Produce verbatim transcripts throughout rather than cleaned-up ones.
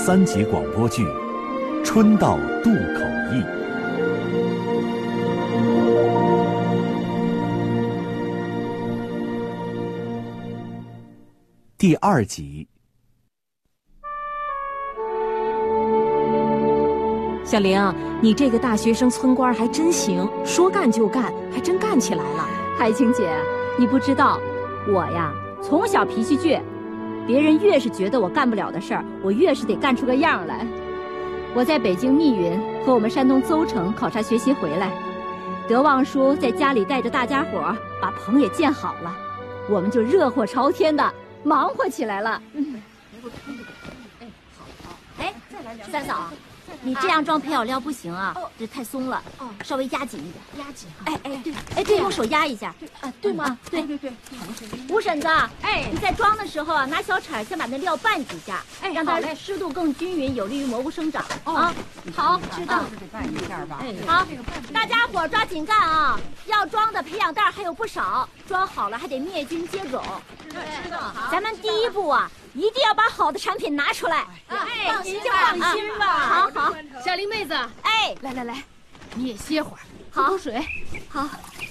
三级广播剧《春到渡口驿》第二集。 小玲，你这个大学生村官还真行，说干就干，还真干起来了。 海清姐，你不知道，我呀从小脾气倔，别人越是觉得我干不了的事儿，我越是得干出个样来。我在北京密云和我们山东邹城考察学习回来，德望叔在家里带着大家伙把棚也建好了，我们就热火朝天的忙活起来了。嗯，哎，好好，哎，再来两三嫂。你这样装培养料不行啊，哦、这太松了，哦，稍微压紧一点，压紧。哎哎对，哎对，用手压一下，啊对吗？对对对。吴婶子，哎，你在装的时候啊，拿小铲先把那料拌几下，哎，让它湿度更均匀，有利于蘑菇生长。啊，好，知道。得拌一下吧。哎，好，大家伙抓紧干啊！要装的培养袋还有不少，装好了还得灭菌接种。知道知道。咱们第一步啊。一定要把好的产品拿出来， 哎，放心吧，放心吧。 好好， 小林妹子， 哎， 来来来，你也歇会儿， 喝口水。 好。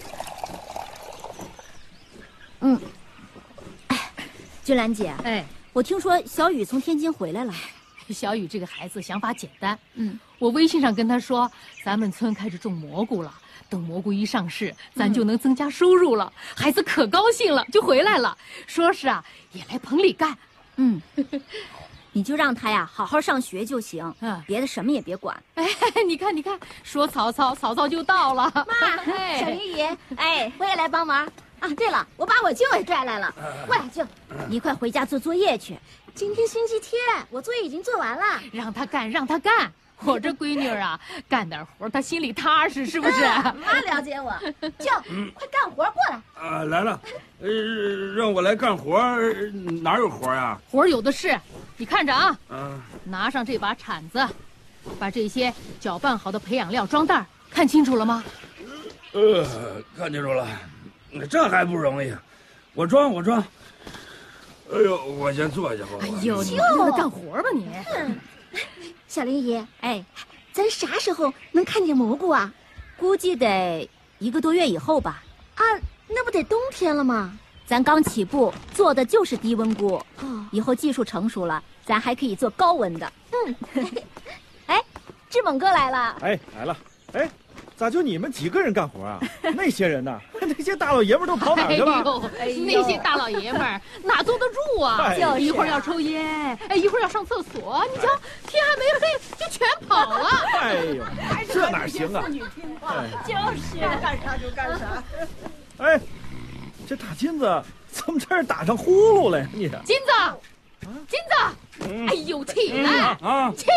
嗯，哎，君兰姐， 哎， 我听说小雨从天津回来了。 小雨这个孩子想法简单，嗯，我微信上跟他说，咱们村开始种蘑菇了。等蘑菇一上市，咱就能增加收入了。嗯、孩子可高兴了，就回来了，说是啊，也来棚里干。 嗯，你就让他呀好好上学就行，嗯，别的什么也别管。 哎，你看，你看，说曹操，曹操就到了。 妈，小林姨，哎，我也来帮忙啊。对了，我把我舅也拽来了。过来，舅，你快回家做作业去。今天星期天，我作业已经做完了。 让他干，让他干。我这闺女啊，干点活她心里踏实，是不是？ 妈了解我。舅，嗯、快干活过来。 啊，来了。呃，让我来干活，哪有活啊？ 活有的是，你看着啊。嗯。拿上这把铲子，把这些搅拌好的培养料装袋，看清楚了吗？ 呃，看清楚了。这还不容易，我装，我装。哎呦，我先坐下吧。 哎呦，你让他干活吧你。 嗯。小林姨，哎，咱啥时候能看见蘑菇啊？估计得一个多月以后吧。啊，那不得冬天了吗？咱刚起步，做的就是低温菇。哦，以后技术成熟了，咱还可以做高温的。嗯，哎，志猛哥来了。 哎，来了。哎，咋就你们几个人干活啊？那些人呢？那些大老爷们都跑哪儿去了？ 哎呦，那些大老爷们儿哪坐得住啊？ 哎、就是一会儿要抽烟，哎，一会儿要上厕所。你瞧，天还没黑就全跑了。 哎呦，这哪行啊？ 就是干啥就干啥。 哎，这大金子怎么这儿打上呼噜了呀？你金子，金子，哎呦，起来啊！起